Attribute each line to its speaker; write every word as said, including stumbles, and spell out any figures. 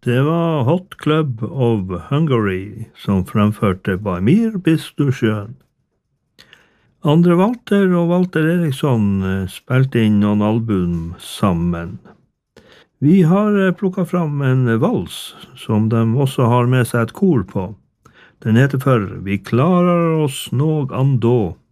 Speaker 1: Det var Hot Club of Hungary som fremførte By mir bist du schön. Andre Walter og Walter Eriksson spilte inn noen album sammen. Vi har plukket fram en vals som de også har med seg et kor på. Den heter for Vi klarar oss nog ändå.